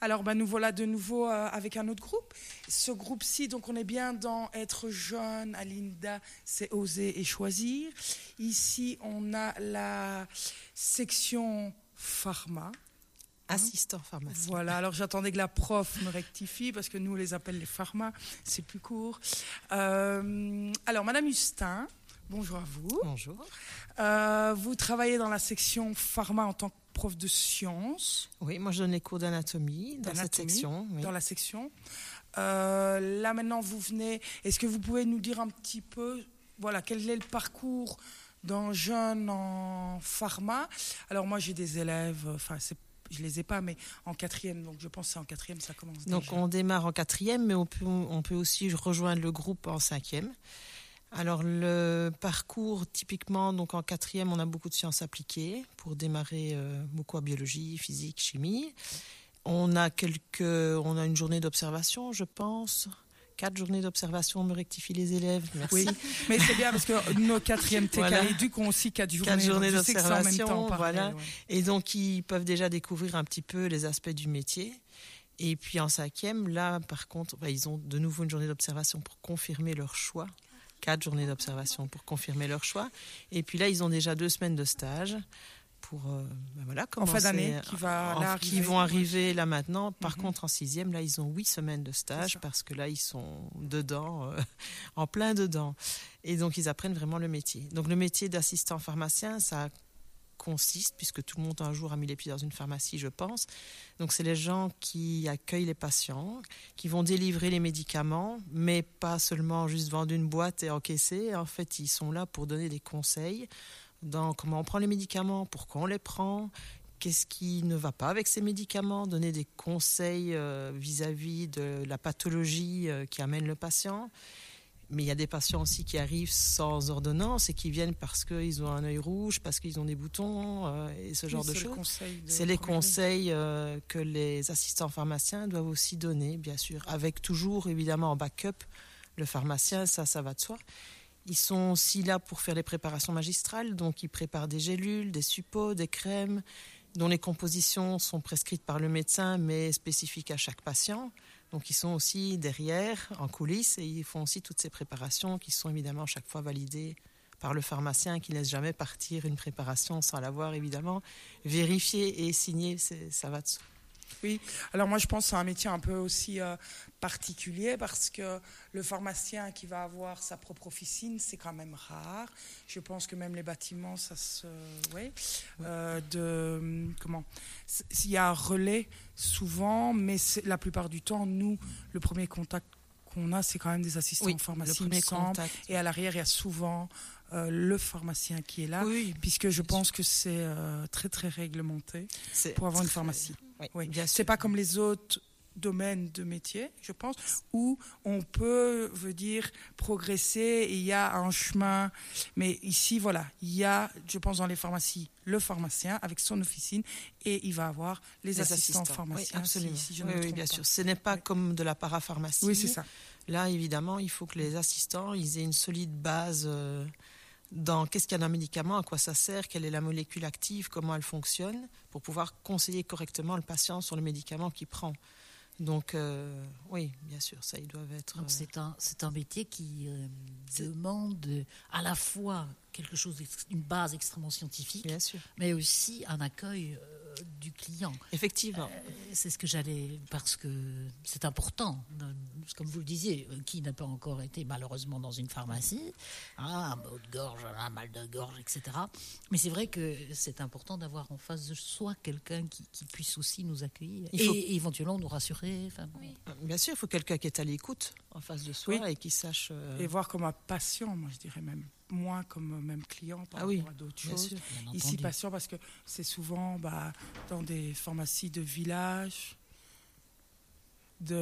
Alors, nous voilà de nouveau avec un autre groupe. Ce groupe-ci, donc, on est bien dans être jeune. À l'INDA, c'est oser et choisir. Ici, on a la section pharma. Assistant pharmacien. Voilà, alors j'attendais que la prof me rectifie parce que nous, on les appelle les pharmas, c'est plus court. Alors, Madame Hustin, bonjour à vous. Bonjour. Vous travaillez dans la section pharma en tant que prof de sciences. Oui, moi je donne les cours d'anatomie dans cette section. Oui. Dans la section. Là maintenant, vous venez. Est-ce que vous pouvez nous dire un petit peu, voilà, quel est le parcours d'un jeune en pharma? Alors moi, j'ai des élèves. Enfin, je les ai pas, mais en quatrième. Donc je pense que c'est en quatrième, ça commence. Donc déjà. on démarre en quatrième, mais on peut aussi rejoindre le groupe en cinquième. Alors le parcours, typiquement, donc en quatrième, on a beaucoup de sciences appliquées pour démarrer beaucoup en biologie, physique, chimie. On a une journée d'observation, je pense. 4 journées d'observation, on me rectifie les élèves. Merci. Oui, mais c'est bien parce que nos quatrièmes TK éduques ont aussi 4 journées d'observation. En même temps, voilà. Ouais. Et donc ils peuvent déjà découvrir un petit peu les aspects du métier. Et puis en cinquième, là, par contre, ils ont de nouveau une journée d'observation pour confirmer leur choix. 4 journées d'observation pour confirmer leur choix. Et puis là, ils ont déjà 2 semaines de stage pour en fin d'année qui vont arriver là maintenant. Par contre, en sixième, là, ils ont 8 semaines de stage parce que là, ils sont dedans, en plein dedans. Et donc, ils apprennent vraiment le métier. Donc, le métier d'assistant pharmacien, ça consiste, puisque tout le monde un jour a mis les pieds dans une pharmacie, je pense. Donc, c'est les gens qui accueillent les patients, qui vont délivrer les médicaments, mais pas seulement juste vendre une boîte et encaisser. En fait, ils sont là pour donner des conseils dans comment on prend les médicaments, pourquoi on les prend, qu'est-ce qui ne va pas avec ces médicaments, donner des conseils vis-à-vis de la pathologie qui amène le patient. Mais il y a des patients aussi qui arrivent sans ordonnance et qui viennent parce qu'ils ont un œil rouge, parce qu'ils ont des boutons et ce genre de choses. C'est les conseils que les assistants pharmaciens doivent aussi donner, bien sûr, avec toujours évidemment en backup le pharmacien, ça va de soi. Ils sont aussi là pour faire les préparations magistrales, donc ils préparent des gélules, des suppos, des crèmes, dont les compositions sont prescrites par le médecin, mais spécifiques à chaque patient. Donc ils sont aussi derrière, en coulisses, et ils font aussi toutes ces préparations qui sont évidemment chaque fois validées par le pharmacien, qui ne laisse jamais partir une préparation sans l'avoir évidemment vérifiée et signée, ça va de soi. Oui, alors moi je pense que c'est un métier un peu aussi particulier parce que le pharmacien qui va avoir sa propre officine, c'est quand même rare. Je pense que même les bâtiments, ça se... Oui. Il y a un relais souvent, mais la plupart du temps, nous, le premier contact qu'on a, c'est quand même des assistants pharmaciens. Et à l'arrière, il y a souvent le pharmacien qui est là, puisque je pense que c'est très, très réglementé pour avoir une pharmacie. Oui. C'est pas comme les autres domaines de métier, je pense, où on peut, progresser et il y a un chemin. Mais ici, voilà, il y a, je pense, dans les pharmacies, le pharmacien avec son officine et il va avoir les assistants pharmaciens. Oui, absolument. Si bien sûr. Ce n'est pas comme de la parapharmacie. Oui, c'est ça. Là, évidemment, il faut que les assistants ils aient une solide base dans qu'est-ce qu'il y a dans un médicament, à quoi ça sert, quelle est la molécule active, comment elle fonctionne, pour pouvoir conseiller correctement le patient sur le médicament qu'il prend. Donc, oui, bien sûr, ça, ils doivent être... Donc, c'est un métier qui demande à la fois quelque chose, une base extrêmement scientifique, bien sûr, mais aussi un accueil du client. Effectivement. C'est ce que parce que c'est important, comme vous le disiez, qui n'a pas encore été malheureusement dans une pharmacie, un mot de gorge, un mal de gorge, etc. Mais c'est vrai que c'est important d'avoir en face de soi quelqu'un qui puisse aussi nous accueillir et éventuellement nous rassurer. Oui. Bien sûr, il faut quelqu'un qui est à l'écoute en face de soi et qui sache... Et voir comme un patient, moi je dirais même. Moins comme même client par rapport à d'autres choses. Sûr, ici, patient, parce que c'est souvent dans des pharmacies de village, où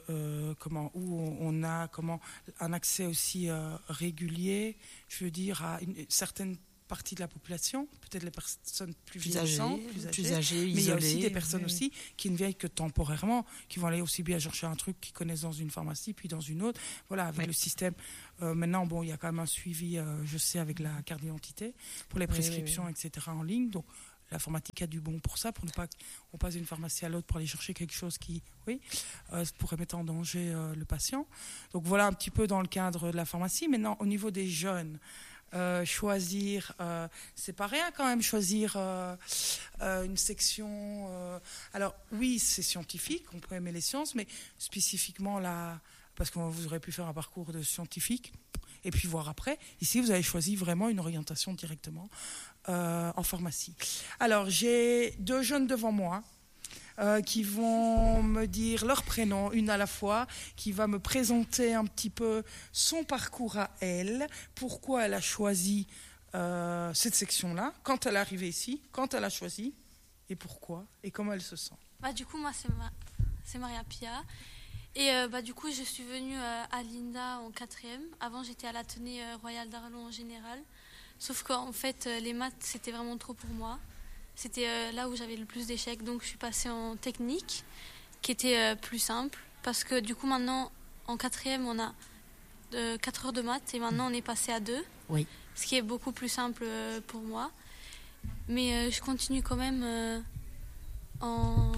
on a un accès aussi régulier, je veux dire, à une certaine partie de la population, peut-être les personnes plus âgées, mais il y a aussi des personnes aussi qui ne viennent que temporairement, qui vont aller aussi bien chercher un truc qu'ils connaissent dans une pharmacie, puis dans une autre. Voilà, avec le système. Maintenant, il y a quand même un suivi, je sais, avec la carte d'identité pour les prescriptions, etc. en ligne. Donc l'informatique a du bon pour ça, pour ne pas qu'on passe d'une pharmacie à l'autre pour aller chercher quelque chose qui, pourrait mettre en danger le patient. Donc voilà un petit peu dans le cadre de la pharmacie. Maintenant, au niveau des jeunes, choisir, c'est pas rien quand même, choisir une section. Alors oui, c'est scientifique, on peut aimer les sciences, mais spécifiquement là, parce que vous aurez pu faire un parcours de scientifique et puis voir après. Ici, vous avez choisi vraiment une orientation directement en pharmacie. Alors j'ai 2 jeunes devant moi. Qui vont me dire leur prénom, une à la fois, qui va me présenter un petit peu son parcours à elle, pourquoi elle a choisi cette section-là, quand elle est arrivée ici, quand elle a choisi, et pourquoi, et comment elle se sent. Du coup, moi, c'est Maria Pia. Et du coup, je suis venue à l'INDA en 4e. Avant, j'étais à l'Athénée Royal d'Arlon en général. Sauf qu'en fait, les maths, c'était vraiment trop pour moi. C'était là où j'avais le plus d'échecs, donc je suis passée en technique, qui était plus simple, parce que du coup maintenant, en 4e, on a 4 heures de maths, et maintenant on est passé à 2, ce qui est beaucoup plus simple pour moi. Mais je continue quand même, dans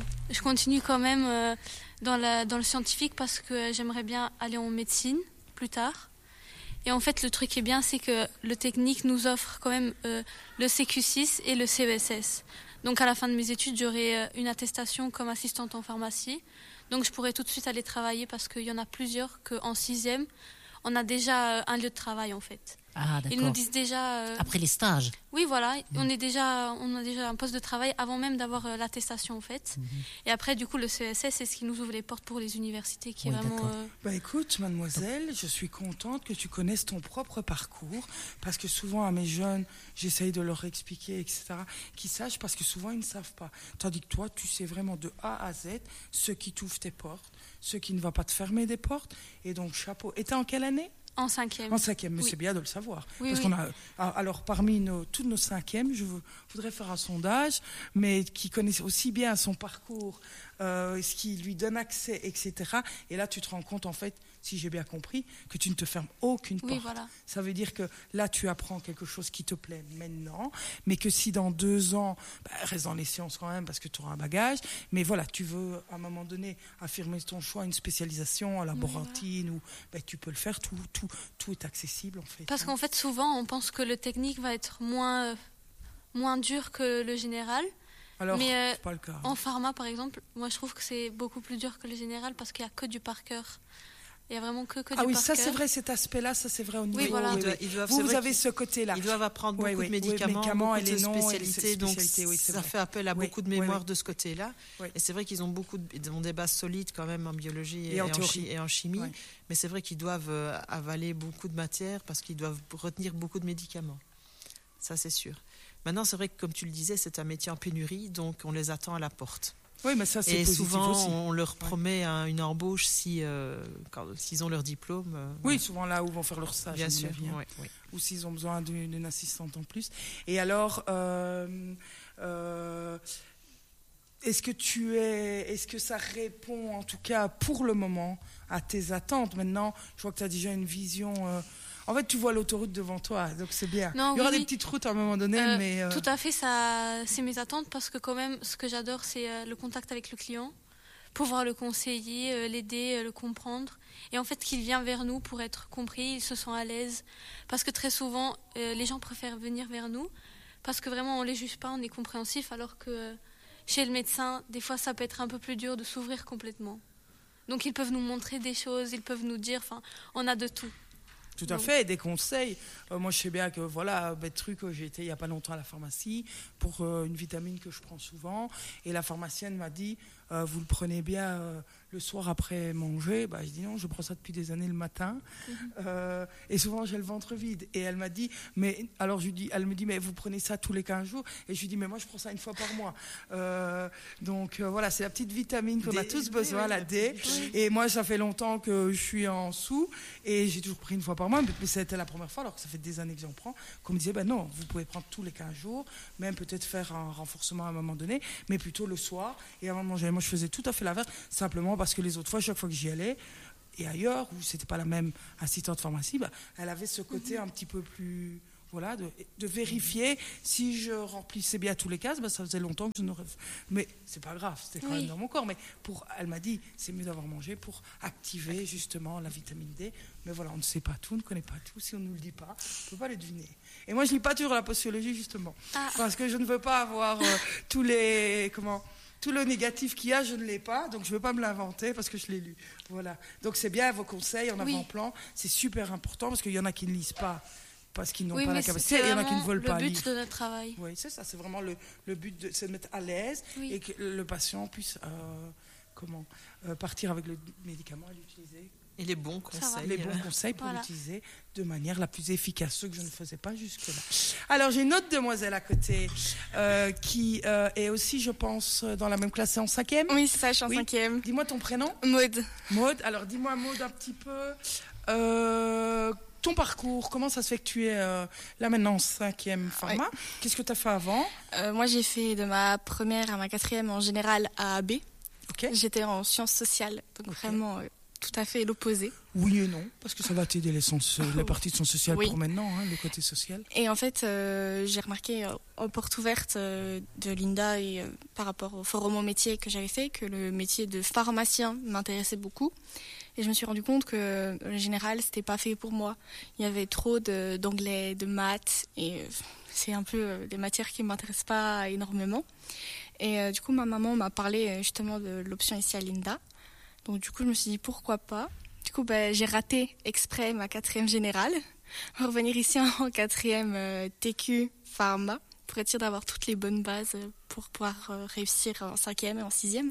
le scientifique, parce que j'aimerais bien aller en médecine plus tard. Et en fait, le truc qui est bien, c'est que le technique nous offre quand même le CQ6 et le CESS. Donc à la fin de mes études, j'aurai une attestation comme assistante en pharmacie. Donc je pourrai tout de suite aller travailler parce qu'il y en a plusieurs qu'en 6e, on a déjà un lieu de travail en fait. Ah, d'accord. Ils nous disent déjà... Après les stages. Oui, voilà. On a déjà un poste de travail avant même d'avoir l'attestation, en fait. Et après, du coup, le CESS, c'est ce qui nous ouvre les portes pour les universités, qui est vraiment... Écoute, mademoiselle, je suis contente que tu connaisses ton propre parcours, parce que souvent, à mes jeunes, j'essaye de leur expliquer, etc., qu'ils sachent, parce que souvent, ils ne savent pas. Tandis que toi, tu sais vraiment de A à Z ce qui t'ouvre tes portes, ce qui ne va pas te fermer des portes. Et donc, chapeau. Et t'es en quelle année ? En 5e. En 5e, mais c'est bien de le savoir. Oui, parce qu'on a, alors, parmi tous nos 5e, je voudrais faire un sondage, mais qui connaissent aussi bien son parcours, ce qui lui donne accès, etc. Et là, tu te rends compte, en fait, si j'ai bien compris, que tu ne te fermes aucune porte. Voilà. Ça veut dire que là, tu apprends quelque chose qui te plaît maintenant, mais que si dans 2 ans, reste dans les sciences quand même, parce que tu auras un bagage, mais voilà, tu veux, à un moment donné, affirmer ton choix, une spécialisation en laborantine, ou tu peux le faire, tout est accessible, en fait. Parce qu'en fait, souvent, on pense que le technique va être moins dur que le général. Alors, mais c'est pas le cas. En pharma, par exemple, moi, je trouve que c'est beaucoup plus dur que le général parce qu'il n'y a que du par cœur. Il n'y a vraiment que du par cœur. Ah oui, ça c'est vrai, cet aspect-là, ça c'est vrai au niveau... Oui, voilà. Vous avez ce côté-là. Ils doivent apprendre beaucoup de médicaments, et les noms, spécialités, donc ça vrai. fait appel à beaucoup de mémoire de ce côté-là. Oui. Et c'est vrai qu'ils ont ils ont des bases solides quand même en biologie et en chimie, mais c'est vrai qu'ils doivent avaler beaucoup de matière parce qu'ils doivent retenir beaucoup de médicaments. Ça, c'est sûr. Maintenant, c'est vrai que, comme tu le disais, c'est un métier en pénurie, donc on les attend à la porte. Oui, mais ça, c'est et positif souvent, aussi. on leur promet une embauche s'ils ont leur diplôme. Oui, souvent là où vont faire leur stage. Bien sûr. Ou s'ils ont besoin d'une assistante en plus. Et alors, est-ce que ça répond, en tout cas pour le moment, à tes attentes? Maintenant, je vois que tu as déjà une vision... En fait, tu vois l'autoroute devant toi, donc c'est bien. Non, il y aura des petites routes à un moment donné, mais... Tout à fait, c'est mes attentes, parce que quand même, ce que j'adore, c'est le contact avec le client, pouvoir le conseiller, l'aider, le comprendre. Et en fait, qu'il vient vers nous pour être compris, il se sent à l'aise. Parce que très souvent, les gens préfèrent venir vers nous, parce que vraiment, on ne les juge pas, on est compréhensif, alors que chez le médecin, des fois, ça peut être un peu plus dur de s'ouvrir complètement. Donc, ils peuvent nous montrer des choses, ils peuvent nous dire, on a de tout. Tout à fait, des conseils. Moi, je sais bien que, j'ai été il n'y a pas longtemps à la pharmacie pour une vitamine que je prends souvent. Et la pharmacienne m'a dit, vous le prenez bien le soir après manger. Je dis non, je prends ça depuis des années le matin. Et souvent, j'ai le ventre vide. Et elle m'a dit, elle me dit, mais vous prenez ça tous les 15 jours. Et je lui dis, mais moi, je prends ça une fois par mois. Donc, voilà, c'est la petite vitamine qu'on a tous besoin, la D. Et moi, ça fait longtemps que je suis en sous. Et j'ai toujours pris une fois par mois. Mais c'était la première fois, alors que ça fait des années que j'en prends, qu'on me disait, non, vous pouvez prendre tous les 15 jours, même peut-être faire un renforcement à un moment donné, mais plutôt le soir. Et avant de manger, moi, je faisais tout à fait l'inverse, simplement parce que les autres fois, chaque fois que j'y allais, et ailleurs, où c'était pas la même assistante pharmacie, elle avait ce côté un petit peu plus voilà, de vérifier si je remplissais bien tous les cases. Ça faisait longtemps que je n'aurais... Mais c'est pas grave, c'était quand même dans mon corps. Mais elle m'a dit, c'est mieux d'avoir mangé pour activer justement la vitamine D. Mais voilà, on ne sait pas tout, on ne connaît pas tout. Si on ne nous le dit pas, on ne peut pas le deviner. Et moi, je ne lis pas toujours la posturologie, justement. Parce que je ne veux pas avoir tout le négatif qu'il y a, je ne l'ai pas. Donc, je ne veux pas me l'inventer parce que je l'ai lu. Voilà. Donc, c'est bien vos conseils en avant-plan. C'est super important parce qu'il y en a qui ne lisent pas. Parce qu'ils n'ont pas la capacité, il y en a qui ne veulent pas lire. C'est le but de notre travail. Oui, c'est ça, c'est vraiment le but, c'est de mettre à l'aise et que le patient puisse partir avec le médicament et l'utiliser. Et les bons conseils. Les bons conseils pour l'utiliser de manière la plus efficace, ce que je ne faisais pas jusque-là. Alors, j'ai une autre demoiselle à côté qui est aussi, je pense, dans la même classe, c'est en 5e. Oui, c'est ça, je suis en 5e. Dis-moi ton prénom. Maude. Maude, alors dis-moi Maude un petit peu... ton parcours, comment ça se fait que tu es là maintenant en 5e pharma? Qu'est-ce que tu as fait avant? Moi, j'ai fait de ma première à ma 4e en général à AB. J'étais en sciences sociales, donc vraiment tout à fait l'opposé. Oui et non, parce que ça va t'aider la partie de sciences sociales pour maintenant, le côté social. Et en fait, j'ai remarqué aux portes ouvertes de Linda et par rapport au forum au métier que j'avais fait, que le métier de pharmacien m'intéressait beaucoup. Et je me suis rendu compte que le général, c'était pas fait pour moi. Il y avait trop d'anglais, de maths, et c'est un peu des matières qui m'intéressent pas énormément. Et du coup, ma maman m'a parlé justement de l'option ici à Linda. Donc du coup, je me suis dit pourquoi pas. Du coup, j'ai raté exprès ma 4e générale. Revenir ici en 4e TQ pharma pour être sûr d'avoir toutes les bonnes bases pour pouvoir réussir en 5e et en 6e.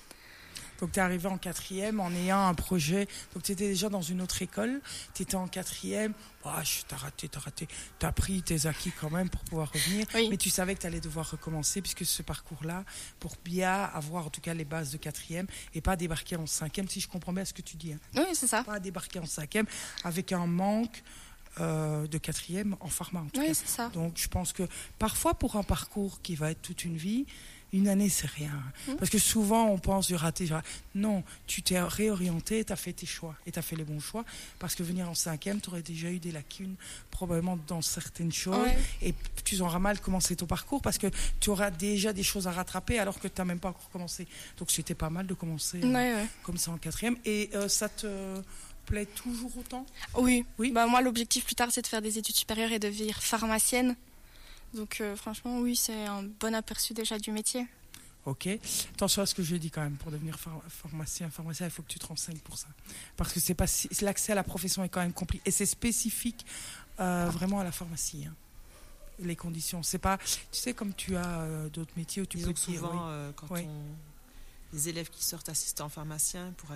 Donc, tu es arrivé en 4e en ayant un projet. Donc, tu étais déjà dans une autre école. Tu étais en 4e. T'as raté. Tu as pris tes acquis quand même pour pouvoir revenir. Oui. Mais tu savais que tu allais devoir recommencer puisque ce parcours-là, pour bien avoir en tout cas les bases de 4e et pas débarquer en 5e, si je comprends bien ce que tu dis. Oui, c'est ça. Pas débarquer en 5e avec un manque de 4e en pharma en tout cas. Oui, c'est ça. Donc, je pense que parfois, pour un parcours qui va être toute une vie, une année, c'est rien. Parce que souvent, on pense du raté. Non, tu t'es réorienté, tu as fait tes choix. Et tu as fait les bons choix. Parce que venir en 5e, tu aurais déjà eu des lacunes, probablement dans certaines choses. Ouais. Et tu auras mal commencé ton parcours parce que tu auras déjà des choses à rattraper alors que tu n'as même pas encore commencé. Donc, c'était pas mal de commencer comme ça en 4e. Et ça te plaît toujours autant? Oui. Moi, l'objectif plus tard, c'est de faire des études supérieures et de devenir pharmacienne. Donc franchement, oui, c'est un bon aperçu déjà du métier. Ok. Attention à ce que je dis quand même. Pour devenir pharmacien, il faut que tu te renseignes pour ça. Parce que l'accès à la profession est quand même compliqué. Et c'est spécifique vraiment à la pharmacie. Les conditions. C'est pas, tu sais, comme tu as d'autres métiers où tu peux souvent, les élèves qui sortent assistants pharmaciens pour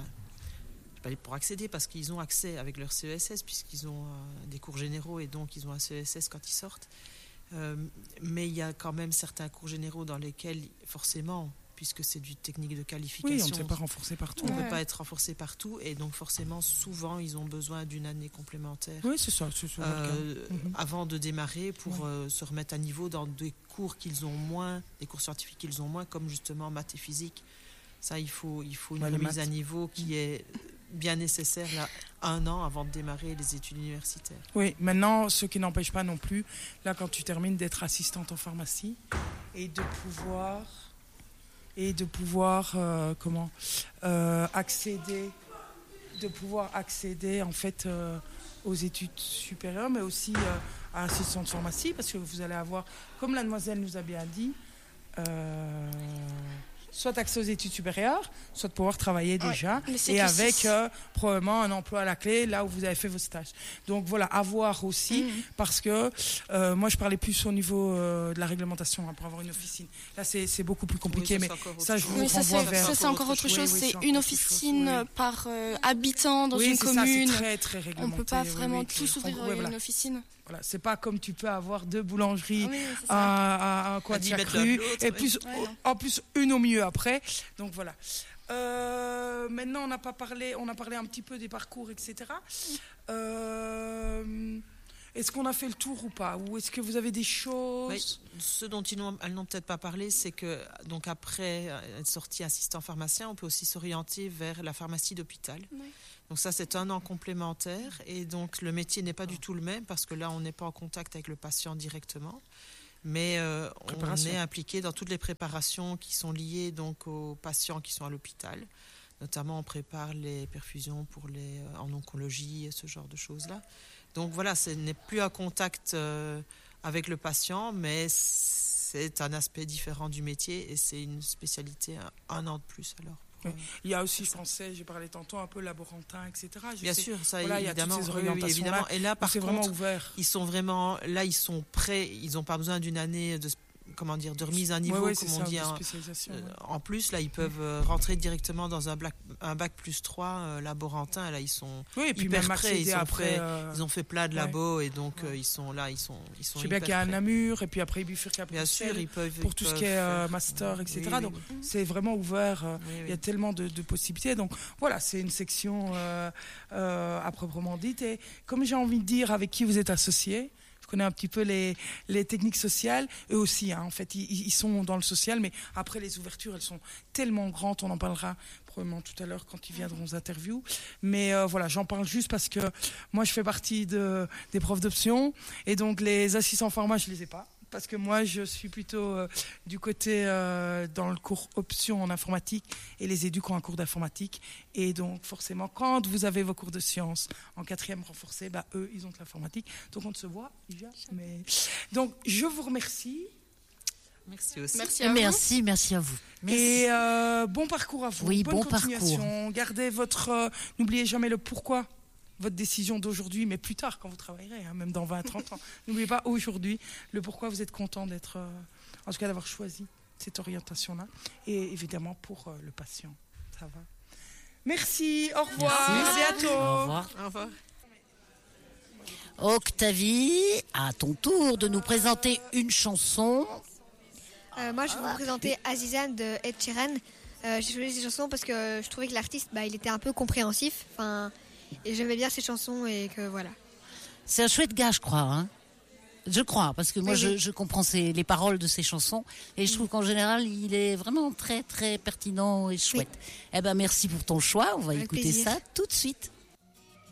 accéder parce qu'ils ont accès avec leur CESS puisqu'ils ont des cours généraux et donc ils ont un CESS quand ils sortent. Mais il y a quand même certains cours généraux dans lesquels, forcément, puisque c'est du technique de qualification, on ne peut pas renforcer partout. On ne peut pas être renforcé partout et donc forcément, souvent, ils ont besoin d'une année complémentaire. Oui, c'est ça. Avant de démarrer pour se remettre à niveau dans des cours qu'ils ont moins, des cours scientifiques qu'ils ont moins, comme justement maths et physique. Ça, il faut une remise à niveau qui est bien nécessaire là, 1 an avant de démarrer les études universitaires. Oui, maintenant, ce qui n'empêche pas non plus, là, quand tu termines, d'être assistante en pharmacie et de pouvoir accéder en fait aux études supérieures, mais aussi à assistante de pharmacie, parce que vous allez avoir, comme la demoiselle nous a bien dit, soit accès aux études supérieures, soit de pouvoir travailler déjà et avec probablement un emploi à la clé là où vous avez fait vos stages. Donc voilà, à voir aussi parce que moi je parlais plus au niveau de la réglementation pour avoir une officine. Là c'est beaucoup plus compliqué, mais ça je vous renvoie vers... Ça c'est encore autre chose, c'est une officine par habitant dans une commune. Ça, c'est très, très réglementé. On ne peut pas vraiment tous ouvrir une officine. Voilà, c'est pas comme tu peux avoir 2 boulangeries à un coin de chaque rue et en plus une au milieu après. Donc voilà. Maintenant on a parlé un petit peu des parcours, etc. Est-ce qu'on a fait le tour ou pas? Ou est-ce que vous avez des choses? Oui, ce dont elles n'ont peut-être pas parlé, c'est que donc après être sorti assistant pharmacien, on peut aussi s'orienter vers la pharmacie d'hôpital. Oui. Donc ça, c'est un an complémentaire. Et donc le métier n'est pas du tout le même parce que là, on n'est pas en contact avec le patient directement. Mais on est impliqué dans toutes les préparations qui sont liées donc, aux patients qui sont à l'hôpital. Notamment, on prépare les perfusions en oncologie, ce genre de choses-là. Donc voilà, ce n'est plus un contact avec le patient, mais c'est un aspect différent du métier et c'est une spécialité un an de plus alors. Oui. Il y a aussi, je pensais, j'ai parlé tantôt un peu laborantin, etc. Bien sûr, ça voilà, évidemment. Il y a toutes ces orientations évidemment. Et là, par contre, vraiment ouvert. Ils sont vraiment, là, ils sont prêts. Ils n'ont pas besoin d'une année de remise à niveau, comme on dit. En plus, là, ils peuvent rentrer directement dans un bac plus 3 laborantin. Là, ils sont hyper prêts. Ils ont fait plein de labos et donc ils sont là, ils sont. Je sais bien qu'il y a un Namur et puis après Bifurca. Bien sûr, ils peuvent pour tout ce qui est master, etc. Oui, donc c'est vraiment ouvert. Il y a tellement de possibilités. Donc voilà, c'est une section à proprement dite. Et comme j'ai envie de dire, avec qui vous êtes associés. Je connais un petit peu les techniques sociales. Eux aussi, en fait, ils sont dans le social, mais après, les ouvertures, elles sont tellement grandes. On en parlera probablement tout à l'heure quand ils viendront aux interviews. Mais voilà, j'en parle juste parce que moi, je fais partie des profs d'option. Et donc, les assistants pharma, je ne les ai pas. Parce que moi, je suis plutôt du côté dans le cours option en informatique et les éduques ont un cours d'informatique. Et donc, forcément, quand vous avez vos cours de sciences en 4e renforcé, eux, ils ont de l'informatique. Donc, on ne se voit jamais. Donc, je vous remercie. Merci aussi. Merci à vous. Merci. Et bon parcours à vous. Oui, bonne bon continuation. parcours. Gardez n'oubliez jamais le pourquoi. Votre décision d'aujourd'hui, mais plus tard quand vous travaillerez, même dans 20-30 ans. N'oubliez pas aujourd'hui le pourquoi vous êtes content d'être, en tout cas d'avoir choisi cette orientation-là. Et évidemment pour le patient. Ça va. Merci, au revoir, merci. À bientôt. Au revoir. Au revoir. Octavie, à ton tour de nous présenter une chanson. Moi, je vais vous présenter Azizan de Ed Sheeran. J'ai choisi cette chanson parce que je trouvais que l'artiste, il était un peu compréhensif. Et j'aimais bien ces chansons et que voilà. C'est un chouette gars, je crois. Hein, je crois, parce que moi, je comprends les paroles de ses chansons. Et je trouve qu'en général, il est vraiment très, très pertinent et chouette. Oui. Eh ben, merci pour ton choix. On va écouter ça tout de suite.